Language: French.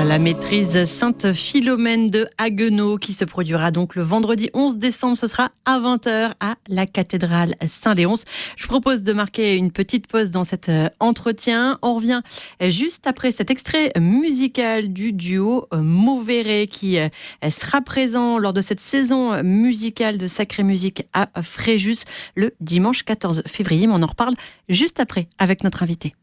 la maîtrise Sainte-Philomène de Haguenau qui se produira donc le vendredi 11 décembre. Ce sera à 20h à la cathédrale Saint-Léonce. Je vous propose de marquer une petite pause dans cet entretien. On revient juste après cet extrait musical du duo Mauveret qui sera présent lors de cette saison musicale de Sacrée Musique à Fréjus le dimanche 14 février. Mais on en reparle juste après avec notre invité.